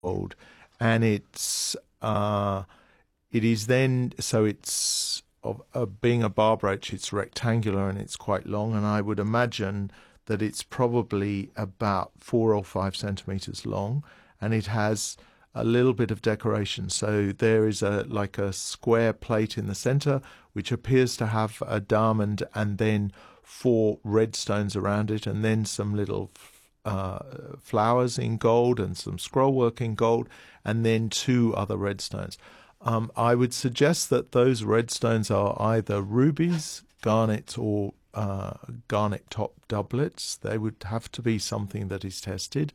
gold, and it is then, so it's being a bar brooch, it's rectangular and it's quite long, and I would imagine that it's probably about 4 or 5 centimeters long, and it has a little bit of decoration. So there is like a square plate in the center, which appears to have a diamond, and then 4 red stones around it, and then some little flowers in gold and some scroll work in gold, and then 2 other red stones. I would suggest that those red stones are either rubies, garnets, or garnet top doublets. They would have to be something that is tested.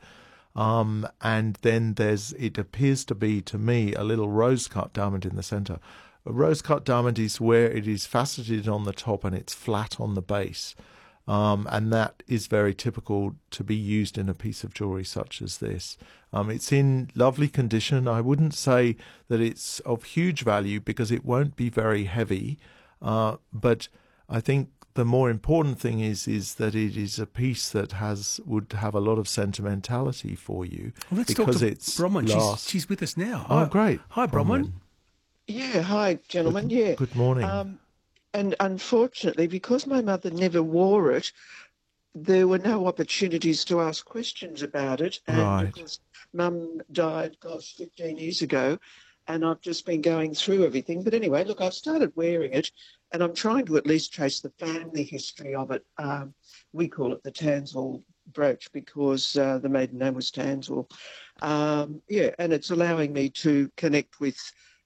And then it appears to be, to me, a little rose-cut diamond in the center. A rose-cut diamond is where it is faceted on the top and it's flat on the base. And that is very typical to be used in a piece of jewelry such as this. It's in lovely condition. I wouldn't say that it's of huge value because it won't be very heavy. But I think the more important thing is that it is a piece that would have a lot of sentimentality for you. Well, let's because talk to it's Bronwyn. She's with us now. Oh, great. Hi, Bronwyn. Yeah, hi, gentlemen. Good morning. And unfortunately, because my mother never wore it, there were no opportunities to ask questions about it. And Right. of course, Mum died, 15 years ago, and I've just been going through everything. But anyway, look, I've started wearing it, and I'm trying to at least trace the family history of it. We call it the Tanswell brooch because the maiden name was Tanswell. And it's allowing me to connect with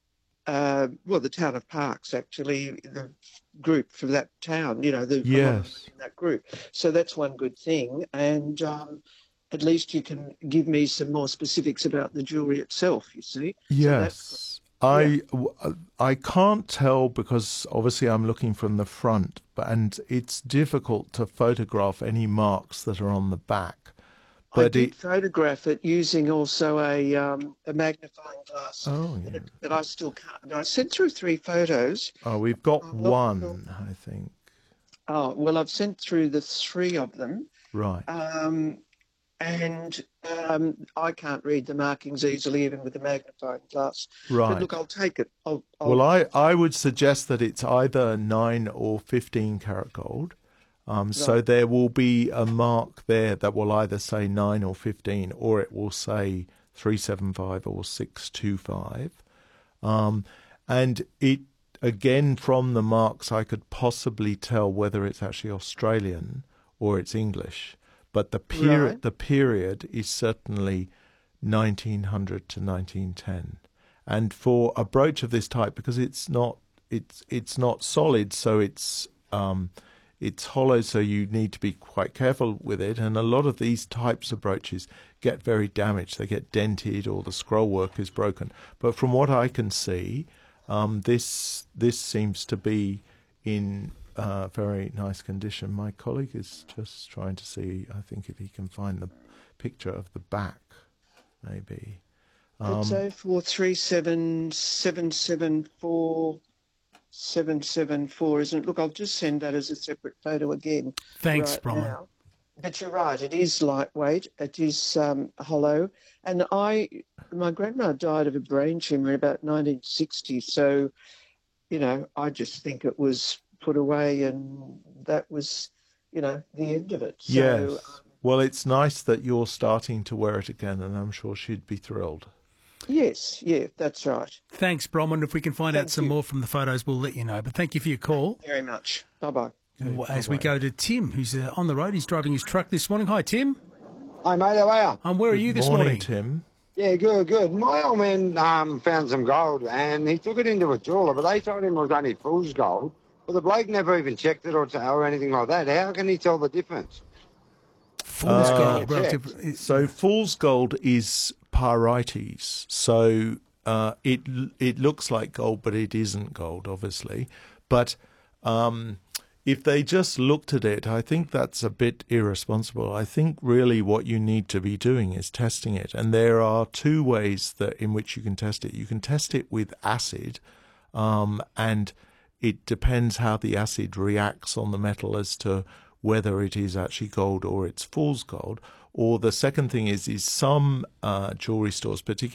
the town of Parkes, actually, the group from that town, Yes. in that group. So that's one good thing. And at least you can give me some more specifics about the jewellery itself, you see. Yes. I can't tell because obviously I'm looking from the front, and it's difficult to photograph any marks that are on the back. But I did photograph it using also a magnifying glass. Oh, yeah. But I still can't. And I sent through 3 photos. Oh, we've got one, I think. Oh, well, I've sent through the 3 of them. Right. And I can't read the markings easily, even with the magnifying glass. Right. But look, I'll take it. Well, I would suggest that it's either 9 or 15 karat gold. So there will be a mark there that will either say 9 or 15, or it will say 375 or 625. And it, again, from the marks, I could possibly tell whether it's actually Australian or it's English. But the period is certainly 1900 to 1910. And for a brooch of this type, because it's not solid, so it's hollow, so you need to be quite careful with it. And a lot of these types of brooches get very damaged. They get dented or the scroll work is broken. But from what I can see, this seems to be in very nice condition. My colleague is just trying to see, I think, if he can find the picture of the back, maybe. It's 043774. Isn't it? Look, I'll just send that as a separate photo again. Thanks, Bronwyn. Now. But you're right, it is lightweight, it is hollow. And my grandma died of a brain tumour in about 1960, so, I just think it was put away and that was, the end of it. So, yes. Well, it's nice that you're starting to wear it again, and I'm sure she'd be thrilled. Yes, that's right. Thanks, Bronwyn. If we can find out some more from the photos, we'll let you know. But thank you for your call. Very much. Bye-bye. As we go to Tim, who's on the road. He's driving his truck this morning. Hi, Tim. Hi, mate. How are you? Where are you this morning? Tim. Yeah, good. My old man found some gold and he took it into a jeweller, but they told him it was only fool's gold. Well, the bloke never even checked it or anything like that. How can he tell the difference? Fool's gold. So fool's gold is pyrites. So it looks like gold, but it isn't gold, obviously. But if they just looked at it, I think that's a bit irresponsible. I think really what you need to be doing is testing it. And there are 2 ways in which you can test it. You can test it with acid, and it depends how the acid reacts on the metal as to whether it is actually gold or it's fool's gold. Or the second thing is some jewelry stores, particularly